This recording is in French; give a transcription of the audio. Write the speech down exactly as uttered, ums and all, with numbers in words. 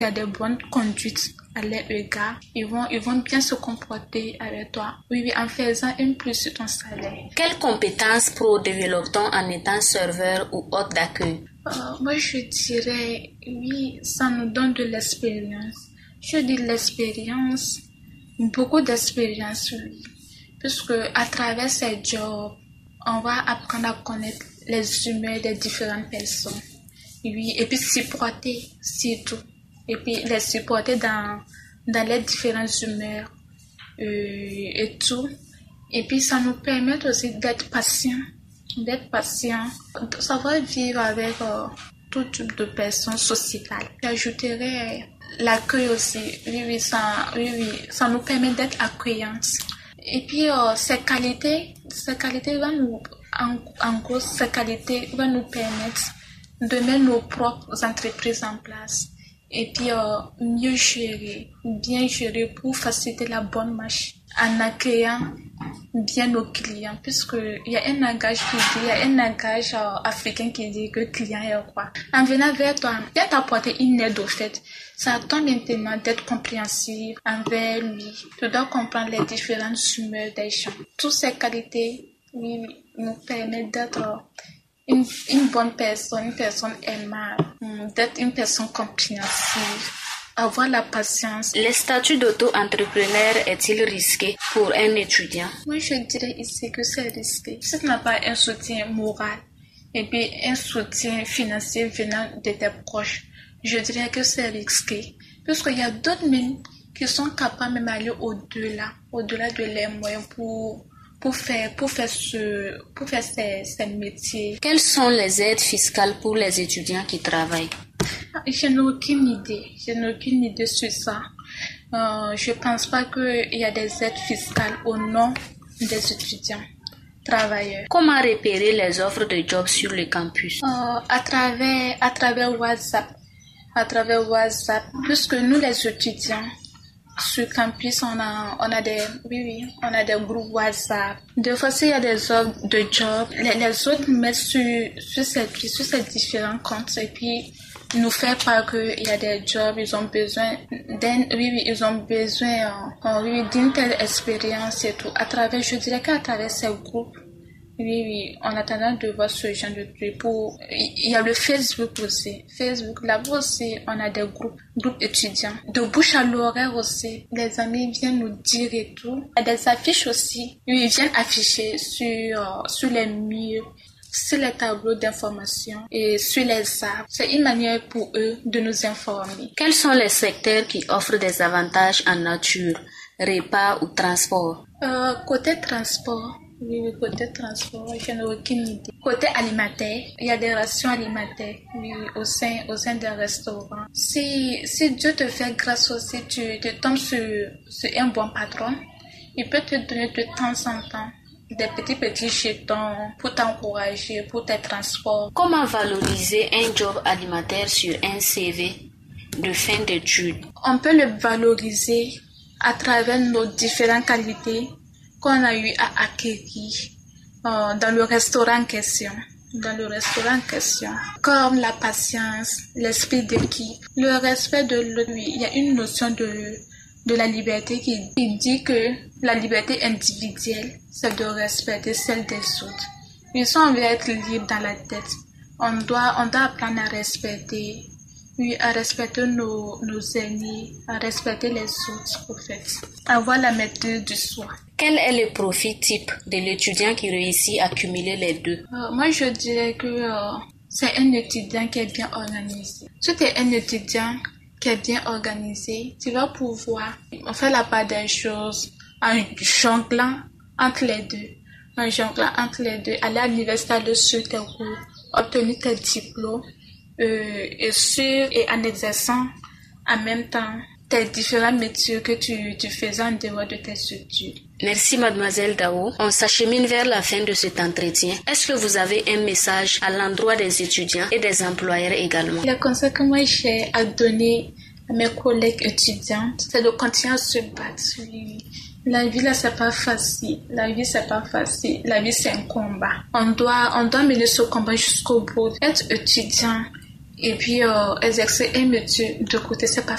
il y a de bonnes conduites à leur égard, ils vont, ils vont bien se comporter avec toi. Oui, oui, en faisant une plus sur ton salaire. Quelles compétences pro développe-t-on en étant serveur ou hôte d'accueil? Euh, moi, je dirais, oui, ça nous donne de l'expérience. Je dis l'expérience, beaucoup d'expérience, oui. Puisque à travers ces jobs, on va apprendre à connaître les humains des différentes personnes. Oui, et puis supporter, surtout. Et puis les supporter dans, dans les différentes humeurs euh, et tout. Et puis ça nous permet aussi d'être patients. D'être patient, de savoir vivre avec euh, tout type de personnes sociétales. J'ajouterais l'accueil aussi. Oui, oui, ça, oui, oui, ça nous permet d'être accueillantes. Et puis, euh, ces qualités, ces qualités vont nous, en, en gros, ces qualités vont nous permettre de mettre nos propres entreprises en place. Et puis, euh, mieux gérer, bien gérer pour faciliter la bonne marche en accueillant bien nos clients, puisque il y a un langage qui dit, il y a un langage euh, africain qui dit que client est quoi. En venant vers toi, bien t'apporter une aide au fait. C'est à toi maintenant d'être compréhensif envers lui. Tu dois comprendre les différentes humeurs des gens. Toutes ces qualités, oui, nous permettent d'être une, une bonne personne, une personne aimable, d'être une personne compréhensive. Avoir la patience. Le statut d'auto-entrepreneur est-il risqué pour un étudiant? Moi, je dirais ici que c'est risqué. Si tu n'as pas un soutien moral et puis un soutien financier venant de tes proches, je dirais que c'est risqué. Parce qu'il y a d'autres même qui sont capables même d'aller au-delà, au-delà de leurs moyens pour, pour faire, pour faire ce, pour faire ces, ces métiers. Quelles sont les aides fiscales pour les étudiants qui travaillent? Je n'ai aucune idée. Je n'ai aucune idée sur ça. Euh, je pense pas qu'il y a des aides fiscales au nom des étudiants travailleurs. Comment repérer les offres de job sur le campus? Euh, à travers, à travers WhatsApp. À travers WhatsApp. Puisque nous, les étudiants, sur campus, on a, on a des, oui, oui, on a des groupes WhatsApp. Des fois, s'il y a des offres de job, les, les autres mettent sur, sur ces, sur ces différents comptes et puis, nous fait part qu'il y a des jobs, ils ont besoin d'un, oui, oui, ils ont besoin, euh, oui, d'une telle expérience et tout. À travers, je dirais qu'à travers ces groupes, oui, oui, on a tendance de voir ce genre de trucs. Pour, il y a le Facebook aussi. Facebook, là-bas aussi, on a des groupes, groupes étudiants. De bouche à l'oreille aussi, les amis viennent nous dire et tout. Il y a des affiches aussi. Oui, ils viennent afficher sur, euh, sur les murs, sur les tableaux d'information et sur les arbres. C'est une manière pour eux de nous informer. Quels sont les secteurs qui offrent des avantages en nature, repas ou transport? Euh, côté transport, oui, oui, côté transport, je n'ai aucune idée. Côté alimentaire, il y a des rations alimentaires, oui, au sein, au sein des restaurants. Si, si Dieu te fait grâce aussi, tu, tu tombes sur, sur un bon patron, il peut te donner de temps en temps des petits petits jetons pour t'encourager, pour tes transports. Comment valoriser un job alimentaire sur un C V de fin d'études? On peut le valoriser à travers nos différentes qualités qu'on a eu à acquérir euh, dans le restaurant en question. Dans le restaurant en question. Comme la patience, l'esprit d'équipe, le respect de l'autre. Il y a une notion de de la liberté qui, qui dit que la liberté individuelle, c'est de respecter celle des autres. Mais si on veut être libre dans la tête, on doit, on doit apprendre à respecter, oui, à respecter nos, nos aînés, à respecter les autres, au fait. Avoir la maîtrise du soi. Quel est le profil type de l'étudiant qui réussit à cumuler les deux? Euh, moi, je dirais que euh, c'est un étudiant qui est bien organisé. Si tu es un étudiant qui est bien organisé, tu vas pouvoir faire la part des choses en jonglant entre les deux. En jonglant entre les deux, aller à l'université, aller sur tes cours, obtenir tes diplômes, euh, et sur, et en exerçant en même temps tes différents métiers que tu, tu faisais en dehors de tes études. Merci mademoiselle Dao. On s'achemine vers la fin de cet entretien. Est-ce que vous avez un message à l'endroit des étudiants et des employeurs également? Le conseil que moi j'ai à donner à mes collègues étudiantes, c'est de continuer à se battre. La vie là c'est pas facile. La vie c'est pas facile. La vie c'est un combat. On doit, on doit mener ce combat jusqu'au bout. Être étudiant, Et puis, euh, exercer un métier de côté, c'est pas